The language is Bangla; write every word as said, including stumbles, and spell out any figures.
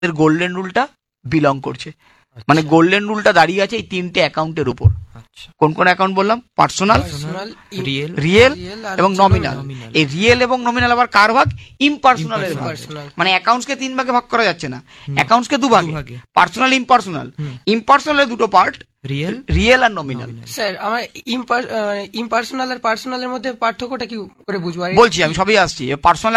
গোল্ডেন রুলটা বিলং করছে। মানে গোল্ডেন রুলটা দাঁড়িয়ে আছে এই তিনটে অ্যাকাউন্টের উপর। কোন কোন অ্যাকাউন্ট বললাম? পার্সোনাল, রিয়েল এবং নমিনাল। এই রিয়েল এবং নমিনাল আবার কার ভাগ? ইম্পার্সোনালের ভাগ। মানে অ্যাকাউন্টসকে তিন ভাগে ভাগ করা যাচ্ছে না, অ্যাকাউন্টসকে দু ভাগে, পার্সোনাল ইম্পার্সোনাল। ইম্পার্সোনালের দুটো পার্ট, রিয়েল রিয়েল আর নমিনাল। স্যার আমার ইম্পার্সোনাল আর পার্সোনালের মধ্যে পার্থক্যটা কি করে বুঝবো? বলছি আমি, সবই আসছি। পার্সোনাল